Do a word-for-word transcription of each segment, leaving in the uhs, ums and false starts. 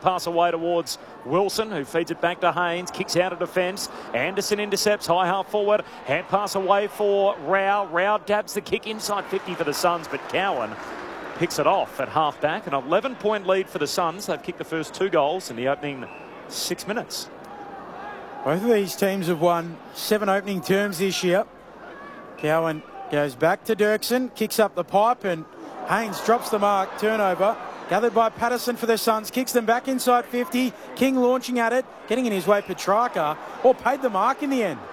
pass away towards Wilson, who feeds it back to Haynes, kicks out of defence. Anderson intercepts high half forward. Hand pass away for Rao. Rao dabs the kick inside fifty for the Suns, but Cowan picks it off at half back. An eleven point lead for the Suns. They've kicked the first two goals in the opening six minutes. Both of these teams have won seven opening terms this year. Cowan goes back to Dirksen, kicks up the pipe, and Haynes drops the mark. Turnover gathered by Patterson for the Suns, kicks them back inside fifty. King launching at it, getting in his way. Petrarca, or paid the mark in the end.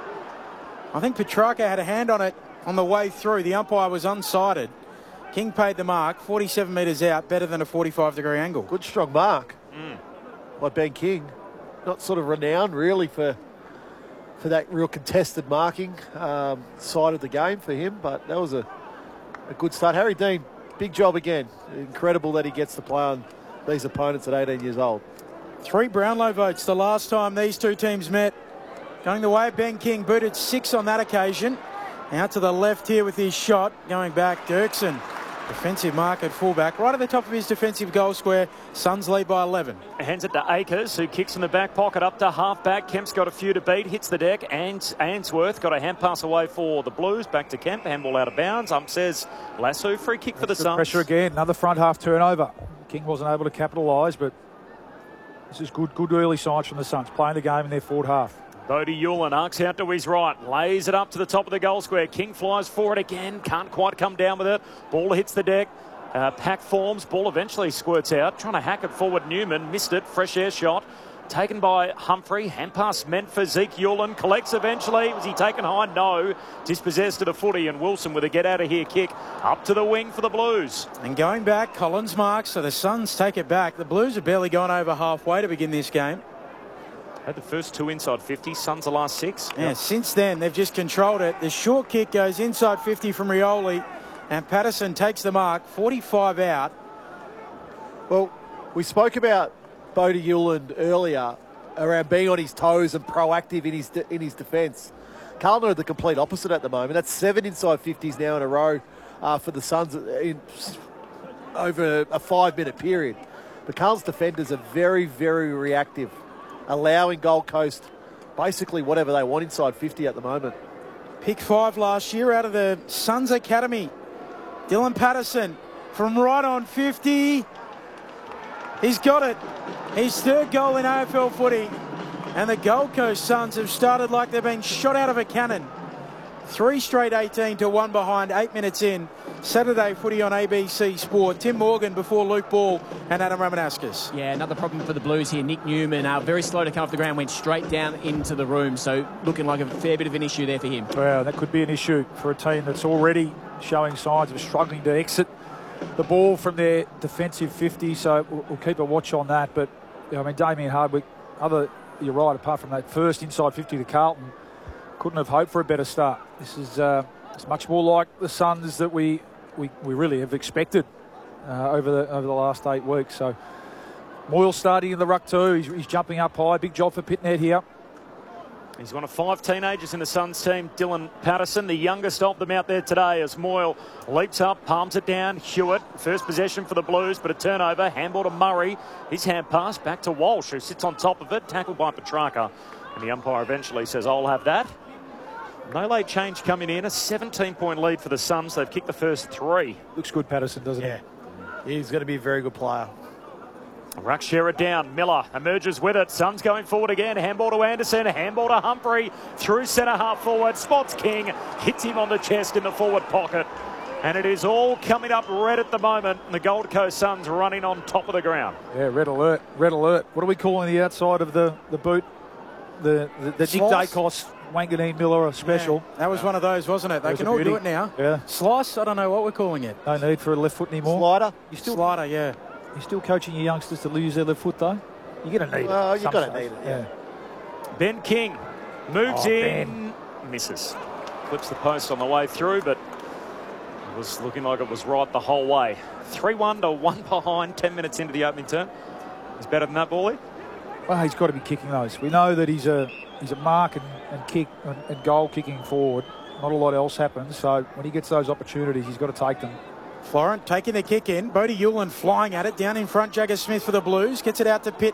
I think Petrarca had a hand on it on the way through. The umpire was unsighted. King paid the mark, forty-seven metres out, better than a forty-five degree angle. Good strong mark Mm. by Ben King. Not sort of renowned really for for that real contested marking um, side of the game for him, but that was a, a good start. Harry Dean, big job again. Incredible that he gets to play on these opponents at eighteen years old. Three Brownlow votes the last time these two teams met. Going the way of Ben King, booted six on that occasion. Out to the left here with his shot. Going back, Dirksen. Defensive mark at fullback, right at the top of his defensive goal square. Suns lead by eleven. Hands it to Akers, who kicks in the back pocket up to half-back. Kemp's got a few to beat, hits the deck, and Ainsworth got a hand pass away for the Blues. Back to Kemp, handball out of bounds. Ump says Lasso, free kick for the Suns. Pressure again, another front half turnover. King wasn't able to capitalise, but this is good, good early signs from the Suns, playing the game in their forward half. Bodie Hewlin arcs out to his right, lays it up to the top of the goal square. King flies forward again, can't quite come down with it. Ball hits the deck. Uh, pack forms, ball eventually squirts out. Trying to hack it forward, Newman missed it. Fresh air shot taken by Humphrey. Hand pass meant for Zeke Hewlin. Collects eventually. Was he taken high? No. Dispossessed of the footy, and Wilson with a get out of here kick up to the wing for the Blues. And going back, Collins marks, so the Suns take it back. The Blues have barely gone over halfway to begin this game. Had the first two inside fifty, Suns the last six. Yeah, yep. Since then they've just controlled it. The short kick goes inside fifty from Rioli, and Patterson takes the mark, forty-five out. Well, we spoke about Bodie Hewland earlier around being on his toes and proactive in his de in his defence. Carlton are the complete opposite at the moment. That's seven inside fifties now in a row uh, for the Suns in, over a five-minute period. The Carlton's defenders are very, very reactive, allowing Gold Coast basically whatever they want inside fifty at the moment. Pick five last year out of the Suns Academy. Dylan Patterson from right on fifty. He's got it. His third goal in A F L footy. And the Gold Coast Suns have started like they've been shot out of a cannon. Three straight eighteen to one behind, eight minutes in. Saturday footy on A B C Sport. Tim Morgan before Luke Ball and Adam Ramanaskas. Yeah, another problem for the Blues here. Nick Newman, uh, very slow to come off the ground, went straight down into the room. So looking like a fair bit of an issue there for him. Well, that could be an issue for a team that's already showing signs of struggling to exit the ball from their defensive fifty. So we'll, we'll keep a watch on that. But, I mean, Damien Hardwick, other, you're right, apart from that first inside fifty to Carlton, couldn't have hoped for a better start. This is uh, it's much more like the Suns that we we, we really have expected uh, over the over the last eight weeks. So Moyle starting in the ruck too. He's, he's jumping up high. Big job for Pitnet here. He's one of five teenagers in the Suns team. Dylan Patterson, the youngest of them out there today, as Moyle leaps up, palms it down. Hewitt, first possession for the Blues, but a turnover. Handball to Murray. His hand pass back to Walsh, who sits on top of it. Tackled by Petrarca. And the umpire eventually says, I'll have that. No late change coming in. A seventeen point lead for the Suns. They've kicked the first three. Looks good, Patterson, doesn't yeah. he? He's going to be a very good player. Ruck share it down. Miller emerges with it. Suns going forward again. Handball to Anderson. Handball to Humphrey. Through centre half forward. Spots King. Hits him on the chest in the forward pocket. And it is all coming up red at the moment. The Gold Coast Suns running on top of the ground. Yeah, red alert. Red alert. What are we calling the outside of the, the boot? The, the, the Nick Dacos, Wanganeen Miller special. Yeah, that was one of those, wasn't it? They can all beauty. do it now. Yeah. Slice, I don't know what we're calling it. No need for a left foot anymore. Slider. You still, Slider, yeah. You're still coaching your youngsters to use their left foot, though? You're going to need well, it. You've got to need it, yeah. yeah. Ben King moves oh, in. Ben. Misses. Flips the post on the way through, but it was looking like it was right the whole way. three one to one behind, ten minutes into the opening term. He's better than that, Bally? Well, he's got to be kicking those. We know that he's a he's a mark and, and kick and, and goal kicking forward. Not a lot else happens, so when he gets those opportunities, he's got to take them. Florent taking the kick in. Bodie Hewlin flying at it. Down in front, Jagger Smith for the Blues. Gets it out to Pitt.